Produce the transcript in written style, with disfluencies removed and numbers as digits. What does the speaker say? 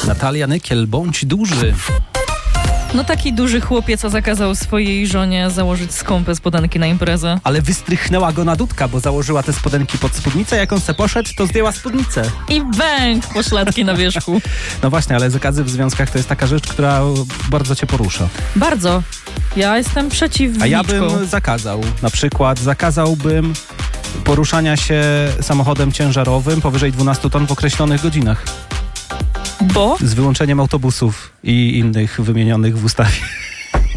Natalia Nykiel, bądź duży. No taki duży chłopiec, co zakazał swojej żonie założyć skąpe spodenki na imprezę. Ale wystrychnęła go na dudka, bo założyła te spodenki pod spódnicę. Jak on se poszedł, to zdjęła spódnicę. I bęk, poszlatki na wierzchu. No właśnie, ale zakazy w związkach to jest taka rzecz, która bardzo cię porusza. Bardzo. Ja jestem przeciwniczką. A ja bym zakazał. Na przykład zakazałbym poruszania się samochodem ciężarowym powyżej 12 ton w określonych godzinach. Bo? Z wyłączeniem autobusów i innych wymienionych w ustawie